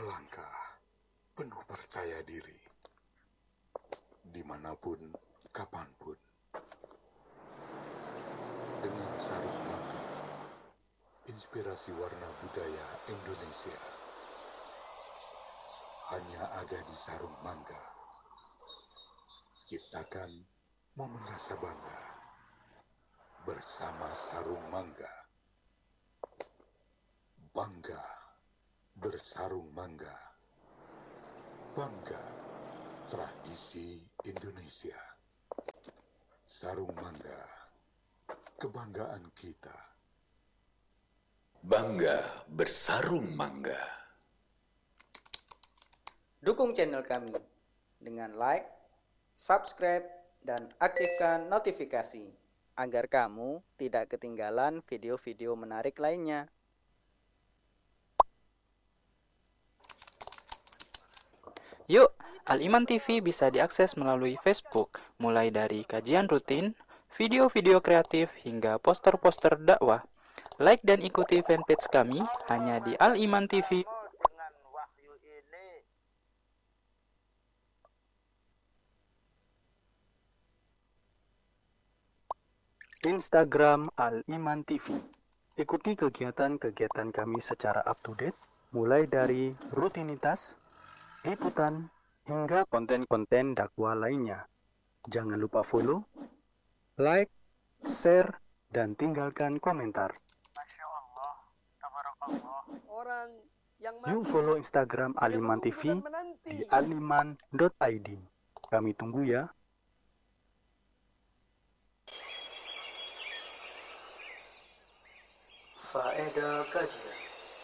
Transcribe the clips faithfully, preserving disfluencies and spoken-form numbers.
melangkah penuh percaya diri, dimanapun, kapanpun, dengan sarung mangga, inspirasi warna budaya Indonesia hanya ada di sarung mangga. Ciptakan momen rasa bangga bersama sarung mangga. Bangga bersarung mangga. Bangga tradisi Indonesia. Sarung mangga, kebanggaan kita. Bangga bersarung mangga. Dukung channel kami dengan like, subscribe, dan aktifkan notifikasi agar kamu tidak ketinggalan video-video menarik lainnya. Yuk, Al-Iman T V bisa diakses melalui Facebook, mulai dari kajian rutin, video-video kreatif, hingga poster-poster dakwah. Like dan ikuti fanpage kami hanya di Al-Iman T V. Instagram Al-Iman T V. Ikuti kegiatan-kegiatan kami secara up-to-date, mulai dari rutinitas, liputan, hingga konten-konten dakwah lainnya. Jangan lupa follow, like, share, dan tinggalkan komentar. Masya Allah, tabarakallah. Orang yang Yuk follow Instagram Al-Iman T V di aliman dot i d. Kami tunggu ya. Faedah kajian.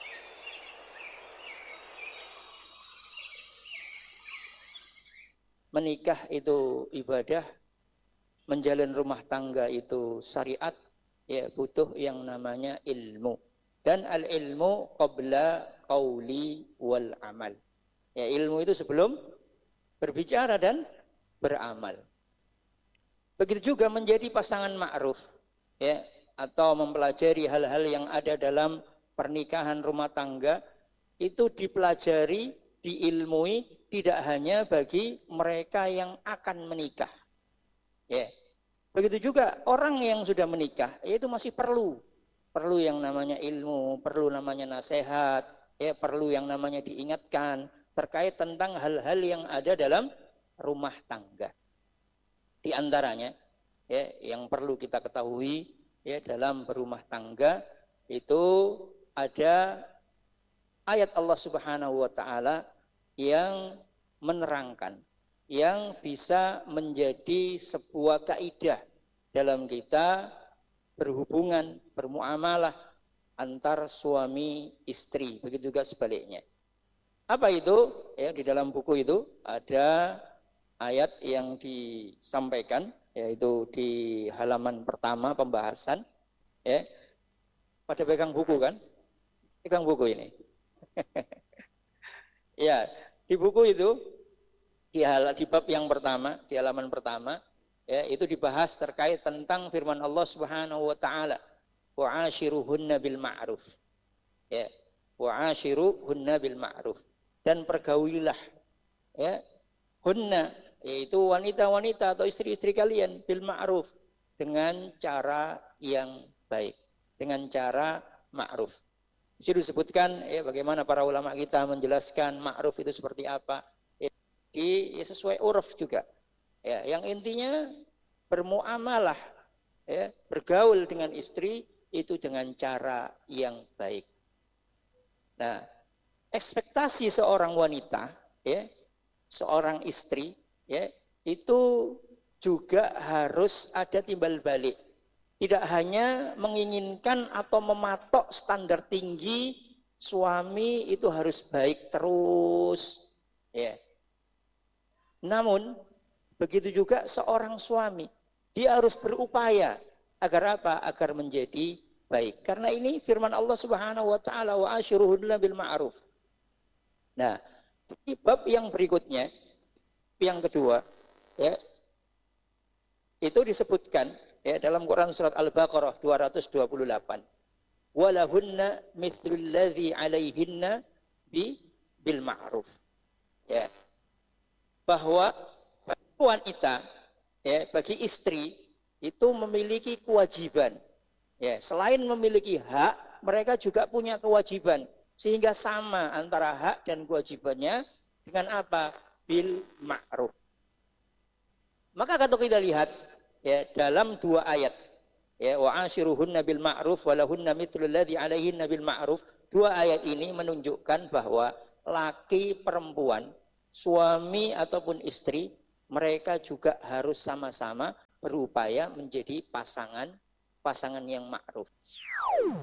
Menikah itu ibadah, menjalin rumah tangga itu syariat, ya butuh yang namanya ilmu. Dan al-ilmu qabla qauli wal amal. Ya, ilmu itu sebelum berbicara dan beramal. Begitu juga menjadi pasangan ma'ruf, ya, atau mempelajari hal-hal yang ada dalam pernikahan rumah tangga, itu dipelajari, diilmui, tidak hanya bagi mereka yang akan menikah. Ya. Begitu juga orang yang sudah menikah, itu masih perlu. Perlu yang namanya ilmu, perlu namanya nasihat, ya, perlu yang namanya diingatkan terkait tentang hal-hal yang ada dalam rumah tangga. Di antaranya, ya, yang perlu kita ketahui, ya, dalam berumah tangga itu ada ayat Allah Subhanahu wa taala yang menerangkan, yang bisa menjadi sebuah kaidah dalam kita berhubungan, bermuamalah antar suami istri, begitu juga sebaliknya. Apa itu? Ya, di dalam buku itu ada ayat yang disampaikan, yaitu di halaman pertama pembahasan, ya. Pada pegang buku kan? Pegang buku ini. Ya, di buku itu di hal di bab yang pertama, di halaman pertama, ya, itu dibahas terkait tentang firman Allah Subhanahu wa taala, wa'ashiruhunna bil ma'ruf. Ya, wa'ashiruhunna bil ma'ruf. Dan pergaulilah, ya, hunna, yaitu wanita-wanita atau istri-istri kalian, bil ma'ruf, dengan cara yang baik, dengan cara ma'ruf. Di situ disebutkan, ya, bagaimana para ulama kita menjelaskan ma'ruf itu seperti apa, ya, di, ya, sesuai uruf juga, ya, yang intinya bermuamalah, ya, bergaul dengan istri itu dengan cara yang baik. Nah, ekspektasi seorang wanita, ya, seorang istri, ya, itu juga harus ada timbal balik. Tidak hanya menginginkan atau mematok standar tinggi suami itu harus baik terus, ya. Namun begitu juga seorang suami, dia harus berupaya agar apa? Agar menjadi baik. Karena ini firman Allah Subhanahu wa taala, wa ashiruhunna bil ma'ruf. Nah, di bab yang berikutnya, yang kedua, ya, itu disebutkan, ya, dalam Quran surat Al-Baqarah dua ratus dua puluh delapan. Walahunna mithlul ladzi 'alaihinna bi bil ma'ruf. Ya. Bahwa wanita, ya, bagi istri itu memiliki kewajiban. Ya, selain memiliki hak, mereka juga punya kewajiban. Sehingga sama antara hak dan kewajibannya dengan apa? Bil ma'ruf. Maka kalau kita lihat, ya, dalam dua ayat, ya, wa ashiruhunna bil ma'ruf wa lahunna mithlul ladzi 'alaihinna bil ma'ruf, dua ayat ini menunjukkan bahwa laki perempuan, suami ataupun istri, mereka juga harus sama-sama berupaya menjadi pasangan pasangan yang ma'ruf.